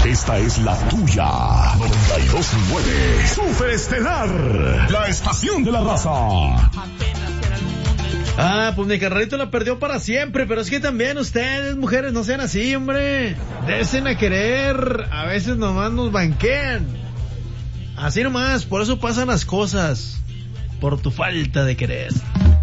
Esta es la tuya. 92.9 Super Estelar, la estación de la raza. Pues mi carrito la perdió para siempre, pero es que también ustedes, mujeres, no sean así, hombre. Desen a querer, a veces nomás nos banquean. Así nomás, por eso pasan las cosas, por tu falta de querer.